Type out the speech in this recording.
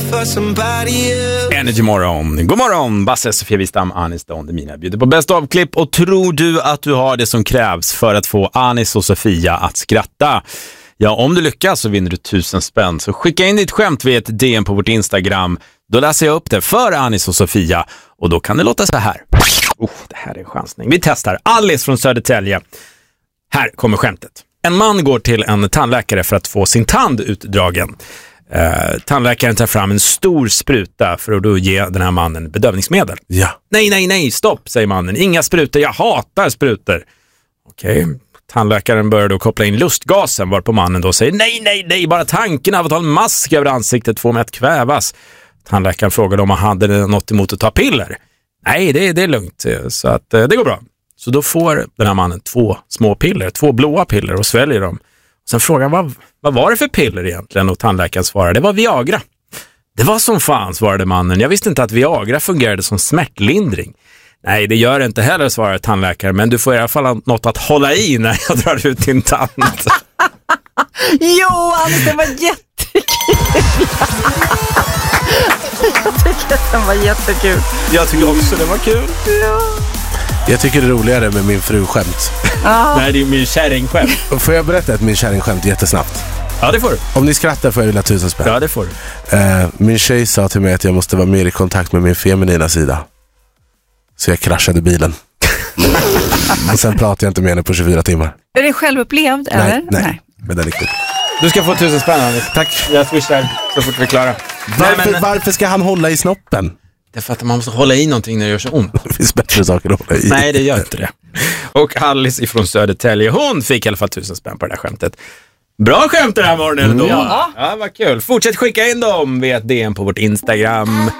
for somebody else. Energy morgon. God morgon, Basse, Sofia Wistam, Anis Don Demina bjuder på bäst avklipp. Och tror du att du har det som krävs för att få Anis och Sofia att skratta? Ja, om du lyckas så vinner du 1000 spänn. Så skicka in ditt skämt via ett DM på vårt Instagram. Då läser jag upp det för Anis och Sofia. Och då kan det låta så här. Det här är en chansning. Vi testar. Alice från Södertälje. Här kommer skämtet. En man går till en tandläkare för att få sin tand utdragen. Tandläkaren tar fram en stor spruta för att då ge den här mannen bedövningsmedel. Ja. Nej, stopp, säger mannen. Inga sprutor, jag hatar sprutor. Okej. Tandläkaren börjar då koppla in lustgasen, varpå mannen då säger nej, bara tanken av att ha en mask över ansiktet får mig att kvävas. Tandläkaren frågade om han hade något emot att ta piller. Nej, det är lugnt, så att det går bra. Så då får den här mannen 2 små piller, 2 blåa piller och sväljer dem. Sen frågar han, vad var det för piller egentligen? Och tandläkaren svarade, det var Viagra. Det var som fan, svarade mannen. Jag visste inte att Viagra fungerade som smärtlindring. Nej, det gör det inte heller, svarade tandläkaren. Men du får i alla fall något att hålla i när jag drar ut din tand. Johan, det var jättekul. Jag tycker att den var jättekul. Jag tycker också det var kul. Ja. Jag tycker det är roligare med min fru-skämt. Nej, det är min kärring-skämt. Får jag berätta ett min kärring-skämt jättesnabbt? Ja, det får du. Om ni skrattar får jag vilja 1000 spänn. Ja, det får du. Min tjej sa till mig att jag måste vara mer i kontakt med min feminina sida. Så jag kraschade bilen. Och sen pratade jag inte med henne på 24 timmar. Är det självupplevd, eller? Nej. Men det är riktigt. Du ska få 1000 spänn, Anders. Tack. Jag swishar så fort vi är klara. Varför ska han hålla i snoppen? Det är för att man måste hålla i någonting när det gör så ont. Det finns bättre saker att hålla i. Nej, det gör inte det. Och Alice ifrån Södertälje, hon fick i alla fall 1000 spänn på det här skämtet. Bra skämt den här morgonen då. Ja, vad kul. Fortsätt skicka in dem via ett DM på vårt Instagram.